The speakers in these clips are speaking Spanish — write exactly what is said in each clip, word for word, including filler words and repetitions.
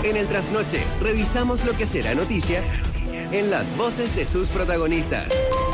En el Trasnoche, revisamos lo que será noticia en las voces de sus protagonistas.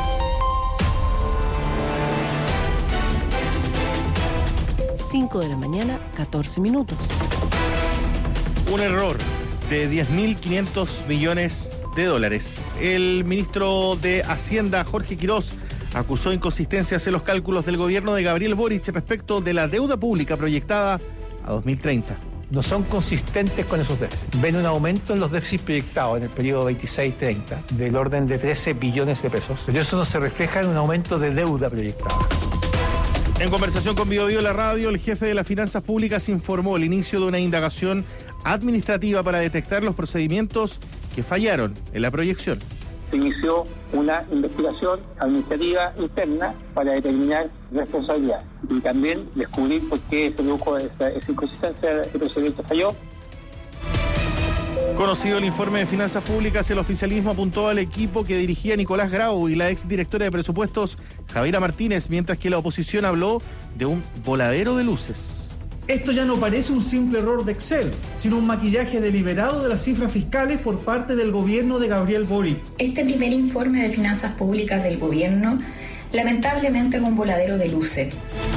cinco de la mañana, catorce minutos. Un error de diez mil quinientos millones de dólares. El ministro de Hacienda, Jorge Quirós, acusó inconsistencias en los cálculos del gobierno de Gabriel Boric respecto de la deuda pública proyectada a dos mil treinta. No son consistentes con esos déficits. Ven un aumento en los déficits proyectados en el periodo veintiséis treinta del orden de trece billones de pesos, pero eso no se refleja en un aumento de deuda proyectada. En conversación con Bio Bio La Radio, el jefe de las finanzas públicas informó el inicio de una indagación administrativa para detectar los procedimientos que fallaron en la proyección. Se inició una investigación administrativa interna para determinar responsabilidad y también descubrir por qué se produjo esa, esa inconsistencia, el procedimiento falló. Conocido el informe de finanzas públicas, el oficialismo apuntó al equipo que dirigía Nicolás Grau y la exdirectora de presupuestos, Javiera Martínez, mientras que la oposición habló de un voladero de luces. Esto ya no parece un simple error de Excel, sino un maquillaje deliberado de las cifras fiscales por parte del gobierno de Gabriel Boric. Este primer informe de finanzas públicas del gobierno, lamentablemente, es un voladero de luces.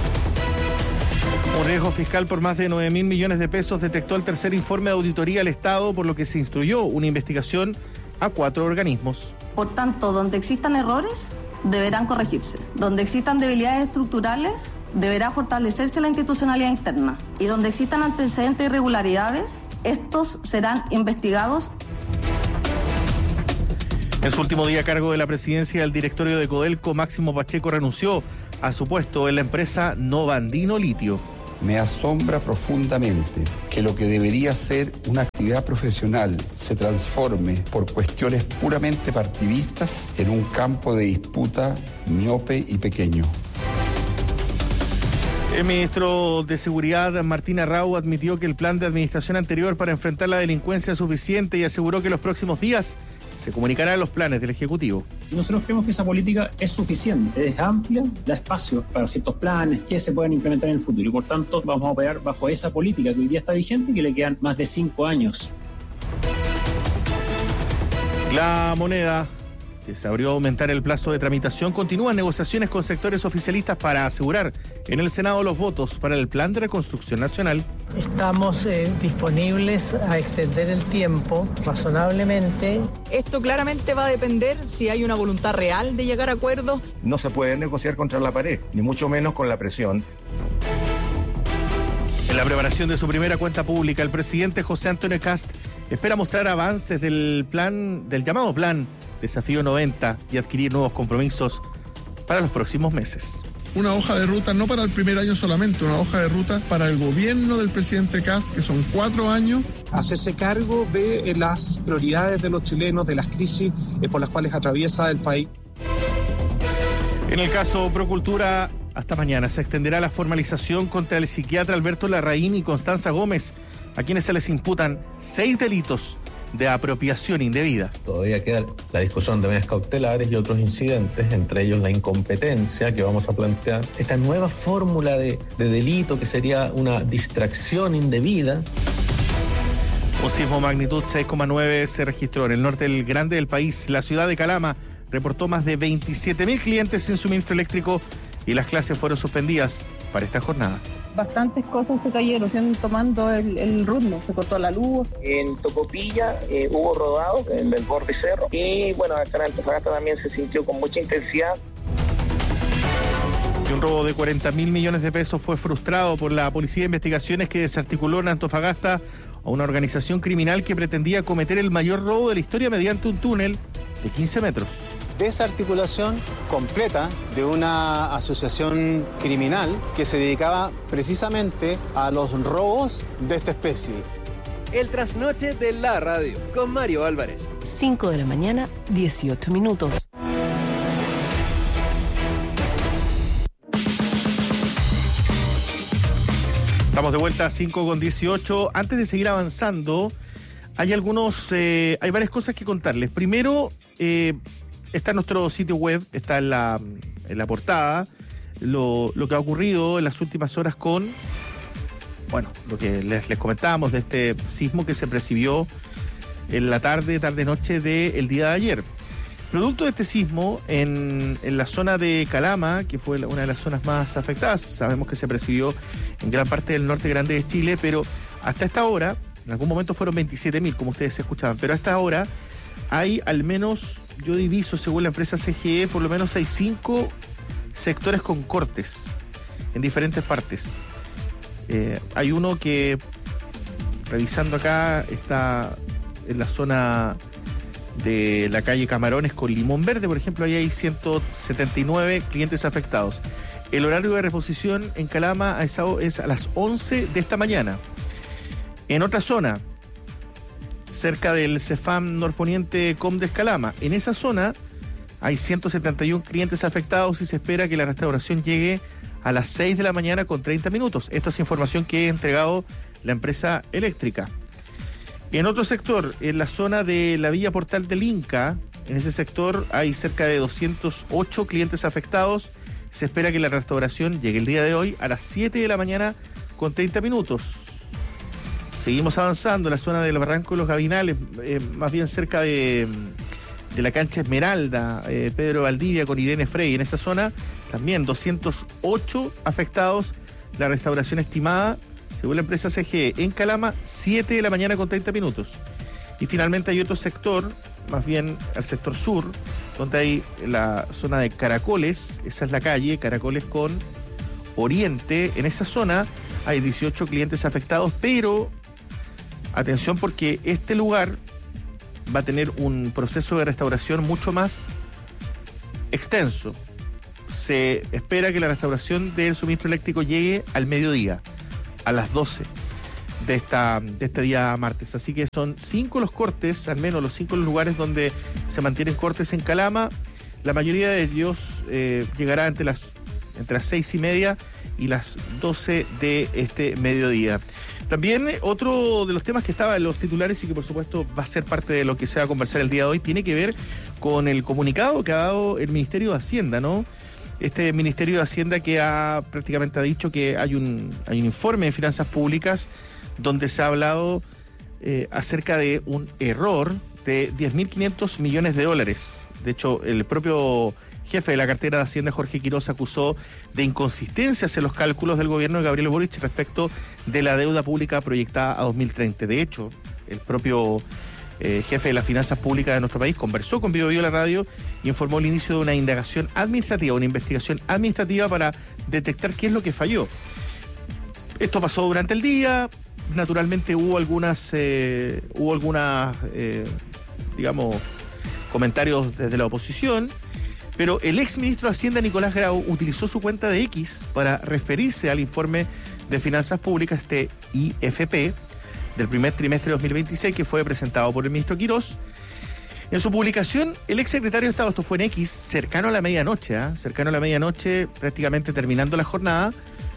Un riesgo fiscal por más de nueve mil millones de pesos detectó el tercer informe de auditoría al Estado, por lo que se instruyó una investigación a cuatro organismos. Por tanto, donde existan errores, deberán corregirse. Donde existan debilidades estructurales, deberá fortalecerse la institucionalidad interna. Y donde existan antecedentes de irregularidades, estos serán investigados. En su último día a cargo de la presidencia del directorio de Codelco, Máximo Pacheco renunció a su puesto en la empresa Nova Andino Litio. Me asombra profundamente que lo que debería ser una actividad profesional se transforme por cuestiones puramente partidistas en un campo de disputa miope y pequeño. El ministro de Seguridad, Martín Arrau, admitió que el plan de administración anterior para enfrentar la delincuencia es suficiente y aseguró que en los próximos días se comunicarán los planes del Ejecutivo. Nosotros creemos que esa política es suficiente, es amplia, da espacio para ciertos planes que se pueden implementar en el futuro y por tanto vamos a operar bajo esa política que hoy día está vigente y que le quedan más de cinco años. La Moneda, que se abrió a aumentar el plazo de tramitación, continúan negociaciones con sectores oficialistas para asegurar en el Senado los votos para el Plan de Reconstrucción Nacional. Estamos eh, disponibles a extender el tiempo razonablemente. Esto claramente va a depender si hay una voluntad real de llegar a acuerdos. No se puede negociar contra la pared, ni mucho menos con la presión. En la preparación de su primera cuenta pública, el presidente José Antonio Kast espera mostrar avances del plan, del llamado Plan Desafío noventa y adquirir nuevos compromisos para los próximos meses. Una hoja de ruta no para el primer año solamente, una hoja de ruta para el gobierno del presidente Kast, que son cuatro años. Hacerse cargo de las prioridades de los chilenos, de las crisis eh, por las cuales atraviesa el país. En el caso Procultura, hasta mañana se extenderá la formalización contra el psiquiatra Alberto Larraín y Constanza Gómez, a quienes se les imputan seis delitos de apropiación indebida. Todavía queda la discusión de medidas cautelares y otros incidentes, entre ellos la incompetencia que vamos a plantear, esta nueva fórmula de, de delito que sería una distracción indebida. Un sismo magnitud seis coma nueve se registró en el norte del grande del país. La ciudad de Calama reportó más de veintisiete mil clientes sin suministro eléctrico y las clases fueron suspendidas para esta jornada. Bastantes cosas se cayeron, tomando el, el ritmo, se cortó la luz. En Tocopilla eh, hubo rodado en el borde cerro y bueno, acá en Antofagasta también se sintió con mucha intensidad. Y un robo de cuarenta mil millones de pesos fue frustrado por la Policía de Investigaciones, que desarticuló en Antofagasta a una organización criminal que pretendía cometer el mayor robo de la historia mediante un túnel de quince metros. Desarticulación completa de una asociación criminal que se dedicaba precisamente a los robos de esta especie. El Trasnoche de la Radio, con Mario Álvarez. cinco de la mañana, dieciocho minutos. Estamos de vuelta a cinco con dieciocho. Antes de seguir avanzando, hay algunos, eh, hay varias cosas que contarles. Primero, eh, está en nuestro sitio web, está en la, en la portada, lo, lo que ha ocurrido en las últimas horas con bueno, lo que les, les comentábamos de este sismo que se percibió en la tarde, tarde-noche del día de ayer. Producto de este sismo, en, en la zona de Calama, que fue una de las zonas más afectadas, sabemos que se percibió en gran parte del norte grande de Chile, pero hasta esta hora, en algún momento fueron veintisiete mil, como ustedes escuchaban, pero hasta ahora hay al menos, yo diviso según la empresa C G E, por lo menos hay cinco sectores con cortes en diferentes partes. Eh, hay uno que, revisando acá, está en la zona de la calle Camarones con Limón Verde, por ejemplo, ahí hay ciento setenta y nueve clientes afectados. El horario de reposición en Calama es a las once de esta mañana. En otra zona, cerca del Cefam Norponiente Comdes Calama, en esa zona hay ciento setenta y uno clientes afectados y se espera que la restauración llegue a las seis de la mañana con treinta minutos. Esta es información que ha entregado la empresa eléctrica. En otro sector, en la zona de la Villa Portal del Inca, en ese sector hay cerca de doscientos ocho clientes afectados. Se espera que la restauración llegue el día de hoy a las siete de la mañana con treinta minutos. Seguimos avanzando en la zona del Barranco de los Gavinales, eh, más bien cerca de, de la cancha Esmeralda, eh, Pedro Valdivia con Irene Frey. En esa zona también doscientos ocho afectados. La restauración estimada, según la empresa C G E, en Calama, siete de la mañana con treinta minutos. Y finalmente hay otro sector, más bien el sector sur, donde hay la zona de Caracoles, esa es la calle, Caracoles con Oriente. En esa zona hay dieciocho clientes afectados, pero atención porque este lugar va a tener un proceso de restauración mucho más extenso. Se espera que la restauración del suministro eléctrico llegue al mediodía, a las doce de, esta, de este día martes. Así que son cinco los cortes, al menos los cinco los lugares donde se mantienen cortes en Calama. La mayoría de ellos eh, llegará entre las, entre las seis y media y las doce de este mediodía. También eh, otro de los temas que estaba en los titulares y que por supuesto va a ser parte de lo que se va a conversar el día de hoy, tiene que ver con el comunicado que ha dado el Ministerio de Hacienda, ¿no? Este Ministerio de Hacienda que ha prácticamente ha dicho que hay un, hay un informe de finanzas públicas donde se ha hablado eh, acerca de un error de diez mil quinientos millones de dólares. De hecho, el propio jefe de la cartera de Hacienda, Jorge Quiroz, acusó de inconsistencias en los cálculos del gobierno de Gabriel Boric respecto de la deuda pública proyectada a dos mil treinta. De hecho, el propio Eh, jefe de las finanzas públicas de nuestro país, conversó con Bio Bio La Radio y informó el inicio de una indagación administrativa, una investigación administrativa para detectar qué es lo que falló. Esto pasó durante el día, naturalmente hubo algunas, eh, hubo algunas, eh, digamos, comentarios desde la oposición, pero el exministro de Hacienda, Nicolás Grau, utilizó su cuenta de X para referirse al informe de finanzas públicas, este I F P, del primer trimestre de dos mil veintiséis, que fue presentado por el ministro Quiroz. En su publicación, el exsecretario de Estado, esto fue en X, cercano a la medianoche, ¿eh? cercano a la medianoche, prácticamente terminando la jornada,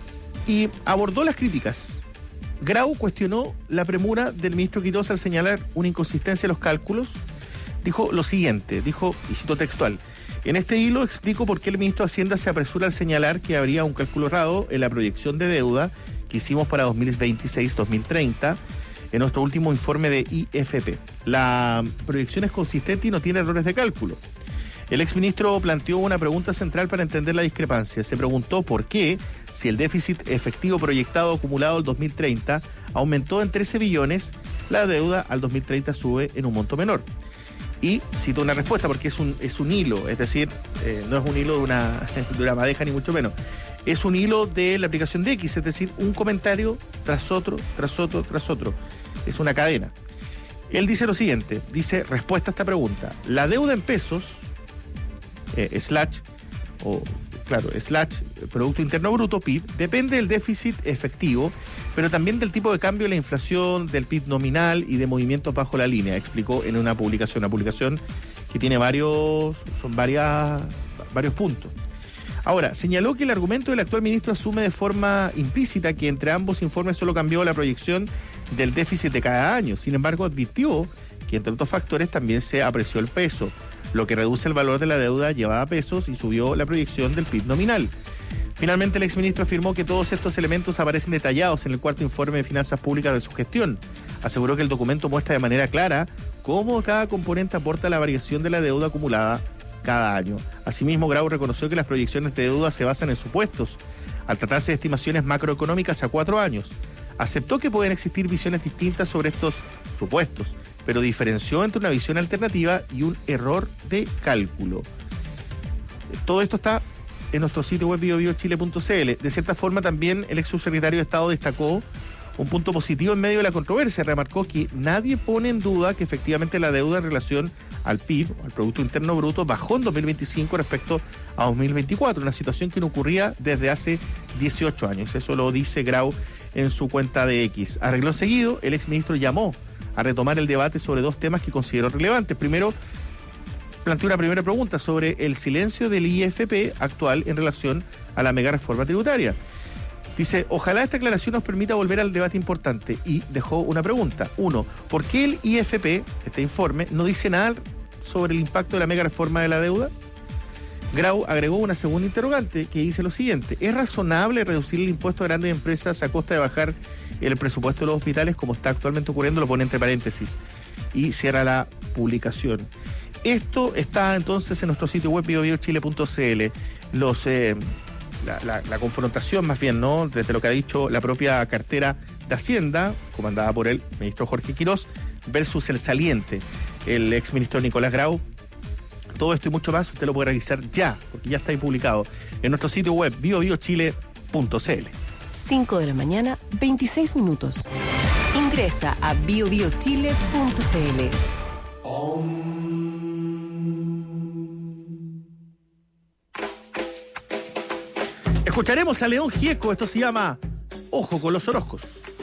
y abordó las críticas. Grau cuestionó la premura del ministro Quiroz al señalar una inconsistencia en los cálculos. Dijo lo siguiente, dijo, y cito textual: en este hilo explico por qué el ministro de Hacienda se apresura al señalar que habría un cálculo errado en la proyección de deuda que hicimos para dos mil veintiséis dos mil treinta, en nuestro último informe de I F P. La proyección es consistente y no tiene errores de cálculo. El exministro planteó una pregunta central para entender la discrepancia. Se preguntó por qué, si el déficit efectivo proyectado acumulado al dos mil treinta aumentó en trece billones, la deuda al dos mil treinta sube en un monto menor. Y cito una respuesta porque es un, es un hilo, es decir, eh, no es un hilo de una, de una madeja ni mucho menos. Es un hilo de la aplicación de X, es decir, un comentario tras otro, tras otro, tras otro. Es una cadena. Él dice lo siguiente, dice, respuesta a esta pregunta: la deuda en pesos, eh, slash, o claro, slash, Producto Interno Bruto, P I B, depende del déficit efectivo, pero también del tipo de cambio de la inflación, del P I B nominal y de movimientos bajo la línea, explicó en una publicación, una publicación que tiene varios, son varias, varios puntos. Ahora, señaló que el argumento del actual ministro asume de forma implícita que entre ambos informes solo cambió la proyección del déficit de cada año. Sin embargo, advirtió que entre otros factores también se apreció el peso, lo que reduce el valor de la deuda llevada a pesos y subió la proyección del P I B nominal. Finalmente, el exministro afirmó que todos estos elementos aparecen detallados en el cuarto informe de finanzas públicas de su gestión. Aseguró que el documento muestra de manera clara cómo cada componente aporta la variación de la deuda acumulada cada año. Asimismo, Grau reconoció que las proyecciones de deuda se basan en supuestos, al tratarse de estimaciones macroeconómicas a cuatro años. Aceptó que pueden existir visiones distintas sobre estos supuestos, pero diferenció entre una visión alternativa y un error de cálculo. Todo esto está en nuestro sitio web bio bio chile punto c l. De cierta forma, también el ex subsecretario de Estado destacó un punto positivo en medio de la controversia. Remarcó que nadie pone en duda que efectivamente la deuda en relación al P I B, al Producto Interno Bruto, bajó en dos mil veinticinco respecto a dos mil veinticuatro, una situación que no ocurría desde hace dieciocho años. Eso lo dice Grau en su cuenta de X. Arregló seguido, el exministro llamó a retomar el debate sobre dos temas que consideró relevantes. Primero, planteó una primera pregunta sobre el silencio del I F P actual en relación a la mega reforma tributaria. Dice, ojalá esta aclaración nos permita volver al debate importante, y dejó una pregunta. Uno, ¿por qué el I F P, este informe, no dice nada sobre el impacto de la mega reforma de la deuda? Grau agregó una segunda interrogante que dice lo siguiente: ¿es razonable reducir el impuesto a grandes empresas a costa de bajar el presupuesto de los hospitales como está actualmente ocurriendo? Lo pone entre paréntesis y cierra la publicación. Esto está entonces en nuestro sitio web bio bio chile punto c l. Los... Eh, La, la, la confrontación más bien, ¿no? Desde lo que ha dicho la propia cartera de Hacienda, comandada por el ministro Jorge Quirós, versus el saliente, el exministro Nicolás Grau. Todo esto y mucho más usted lo puede realizar ya, porque ya está ahí publicado en nuestro sitio web bio bio chile punto c l. cinco de la mañana, veintiséis minutos. Ingresa a bio bio chile punto c l. Escucharemos a León Gieco, esto se llama Ojo con los Orozcos.